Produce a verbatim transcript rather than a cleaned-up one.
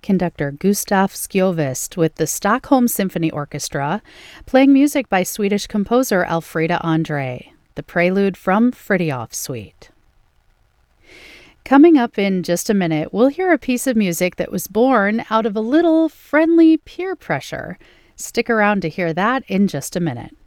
conductor Gustav Sjöwist with the Stockholm Symphony Orchestra, playing music by Swedish composer Elfrida Andre, the prelude from Fritiof Suite. Coming up in just a minute, we'll hear a piece of music that was born out of a little friendly peer pressure. Stick around to hear that in just a minute.